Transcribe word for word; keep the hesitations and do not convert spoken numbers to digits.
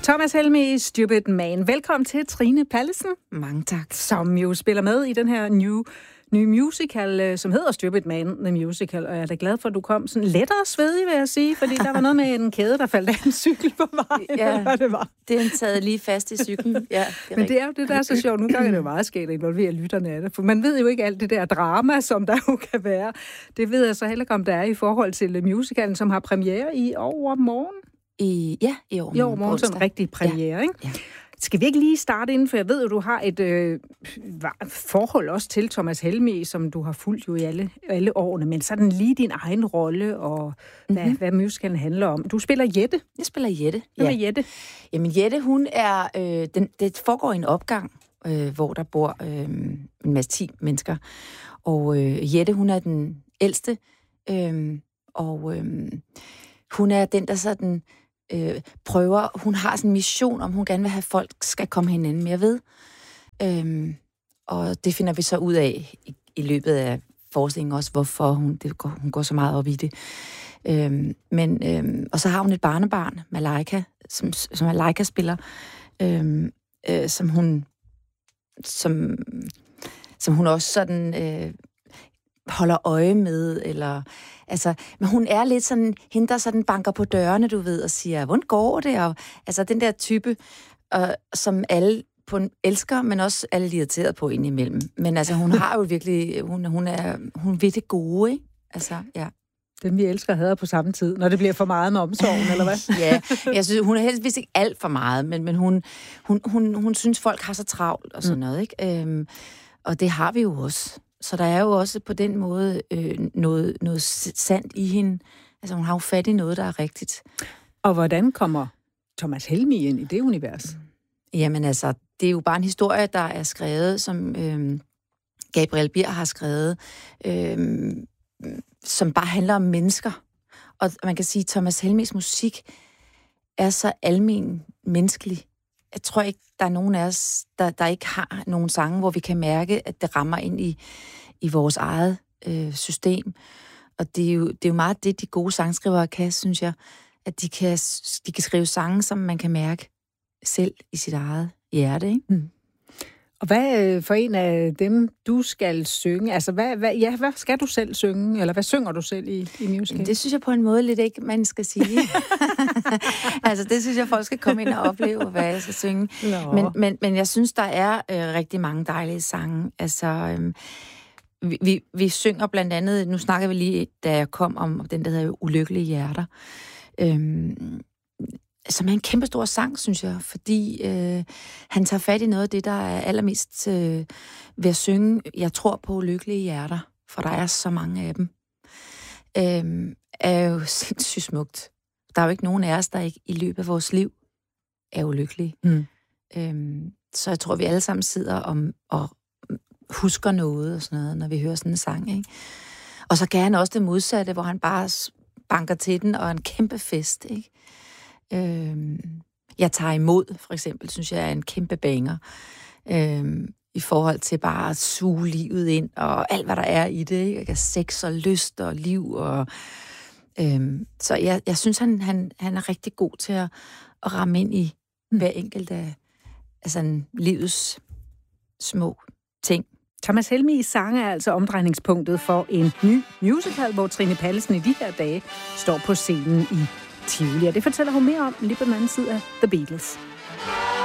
Thomas Helmig, Stupid Man. Velkommen til Trine Pallesen. Mange tak. Som jo spiller med i den her new, nye musical, som hedder Stupid Man, The Musical. Og jeg er da glad for, at du kom sådan lettere svedig, vil jeg sige, fordi der var noget med en kæde, der faldt af en cykel på vejen, ja, eller hvad det var. Det er taget lige fast i cyklen. Ja, det Men det er jo det, der er så sjovt. Nogle gange er det jo meget skægt at involvere lytterne af det, for man ved jo ikke alt det der drama, som der jo kan være. Det ved jeg så heller ikke, om der er i forhold til musicalen, som har premiere i overmorgen. I, ja, i overmorgen. I overmorgen som rigtig premiere, ja. ikke? Ja. Skal vi ikke lige starte inden, for jeg ved jo, du har et øh, forhold også til Thomas Helmig, som du har fulgt jo i alle, alle årene, men sådan lige din egen rolle og hvad, mm-hmm. hvad musicalen handler om. Du spiller Jette. Jeg spiller Jette. Hvad ja. med Jette? Jamen Jette, hun er, øh, den, det foregår i en opgang, øh, hvor der bor øh, en masse ti mennesker, og øh, Jette, hun er den ældste, øh, og øh, hun er den, der sådan Øh, prøver, hun har sådan en mission, om hun gerne vil have, at folk skal komme hinanden mere ved. Øhm, og det finder vi så ud af i, i løbet af forskningen også, hvorfor hun, det går, hun går så meget op i det. Øhm, men, øhm, og så har hun et barnebarn, Malaika, som, som Malaika spiller, øhm, øh, som hun som, som hun også sådan øh, holder øje med, eller altså, men hun er lidt sådan, hende der sådan banker på dørene, du ved, og siger, hvordan går det? Og, altså, den der type, øh, som alle på en elsker, men også alle er irriteret på indimellem. Men altså, hun har jo virkelig, hun, hun er, hun ved det gode, ikke? Altså, ja. Dem vi elsker hader på samme tid, når det bliver for meget med omsorgen, eller hvad? Ja, jeg synes, hun er helst vist ikke alt for meget, men, men hun, hun, hun, hun synes, folk har så travlt og sådan mm. noget, ikke? Øhm, og det har vi jo også. Så der er jo også på den måde øh, noget, noget sandt i hende. Altså, hun har jo fat i noget, der er rigtigt. Og hvordan kommer Thomas Helmig ind i det univers? Jamen altså, det er jo bare en historie, der er skrevet, som øh, Gabriel Bier har skrevet, øh, som bare handler om mennesker. Og man kan sige, at Thomas Helmigs musik er så almen menneskelig. Jeg tror ikke, der er nogen af os, der, der ikke har nogen sange, hvor vi kan mærke, at det rammer ind i, i vores eget øh, system. Og det er, jo, det er jo meget det, de gode sangskrivere kan, synes jeg, at de kan, de kan skrive sange, som man kan mærke selv i sit eget hjerte, ikke? Mm. Og hvad for en af dem, du skal synge? Altså, hvad, hvad, ja, hvad skal du selv synge? Eller hvad synger du selv i, i musical? Det synes jeg på en måde lidt ikke, man skal sige. Altså, det synes jeg, folk skal komme ind og opleve, hvad jeg skal synge. Men, men, men jeg synes, der er øh, rigtig mange dejlige sange. Altså, øh, vi, vi, vi synger blandt andet, nu snakker vi lige, da jeg kom om den, der hedder Ulykkelige Hjerter. Øh, som er en kæmpe stor sang, synes jeg, fordi øh, han tager fat i noget af det, der er allermest øh, ved at synge, jeg tror på ulykkelige hjerter, for der er så mange af dem, øh, er jo sindssygt smukt. Der er jo ikke nogen af os, der ikke i løbet af vores liv er ulykkelige. Mm. Øh, så jeg tror, vi alle sammen sidder om, og husker noget og sådan noget, når vi hører sådan en sang, ikke? Og så gerne også det modsatte, hvor han bare banker til den, og en kæmpe fest, ikke? Øhm, jeg tager imod, for eksempel, synes jeg er en kæmpe banger, øhm, i forhold til bare at suge livet ind, og alt, hvad der er i det, ikke? Sex og lyst og liv, og øhm, så jeg, jeg synes, han, han, han er rigtig god til at, at ramme ind i hver enkelt af, af sådan livets små ting. Thomas Helmigs sange er altså omdrejningspunktet for en ny musical, hvor Trine Pallesen i de her dage står på scenen i Tivoli. Og det fortæller hun mere om lige på den anden side af The Beatles.